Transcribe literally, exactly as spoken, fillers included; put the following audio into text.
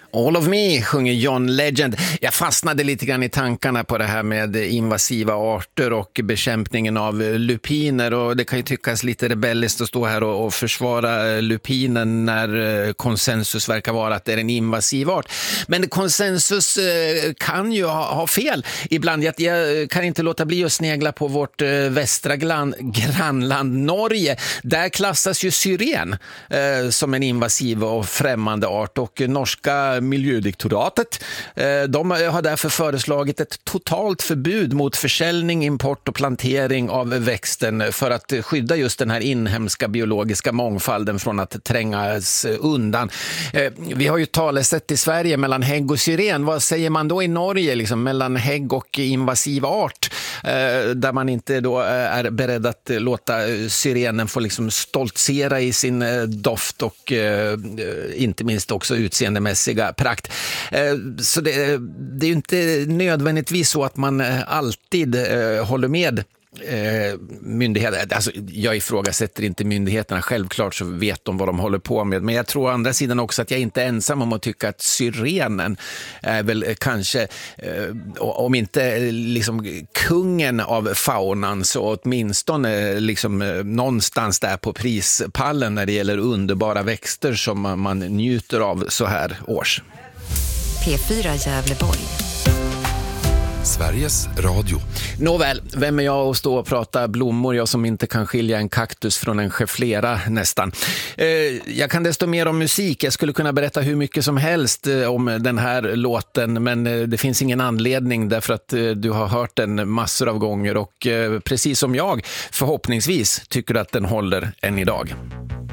All of me sjunger John Legend. Jag fastnade lite grann i tankarna på det här med invasiva arter och bekämpningen av lupiner, och det kan ju tyckas lite rebelliskt att stå här och, och försvara lupinen när konsensus verkar vara att det är en invasiv art. Men konsensus kan ju ha, ha fel ibland. Jag, jag kan inte låta bli att snegla på vårt västra glan, grannland Norge. Där klassas ju syren eh, som en invasiv och främmande art, och norska miljödiktoratet eh, de har därför föreslagit ett totalt förbud mot försäljning, import och plantering av växten för att skydda just den här inhemska biologiska mångfalden från att trängas undan. Eh, vi har ju talesätt i Sverige mellan hägg och syren. Vad säger man då i Norge liksom, mellan hägg och invasiv art, eh, där man inte då är beredd att låta syrenen få liksom stoltsera i sin eh, doft och eh, inte minst också utseendemässiga prakt. Eh, så det, det är ju inte nödvändigtvis så att man alltid eh, håller med Eh, myndigheter. Alltså, jag ifrågasätter inte myndigheterna, självklart så vet de vad de håller på med, men jag tror å andra sidan också att jag inte är ensam om att tycka att syrenen är väl kanske eh, om inte liksom kungen av faunan, så åtminstone liksom eh, någonstans där på prispallen när det gäller underbara växter som man, man njuter av så här års. P fyra Gävleborg. Sveriges Radio. Nåväl, vem är jag att stå och prata blommor, jag som inte kan skilja en kaktus från en geflera nästan. Eh, jag kan desto mer om musik. Jag skulle kunna berätta hur mycket som helst eh, om den här låten, men eh, det finns ingen anledning därför att eh, du har hört den massor av gånger och eh, precis som jag förhoppningsvis tycker att den håller än idag.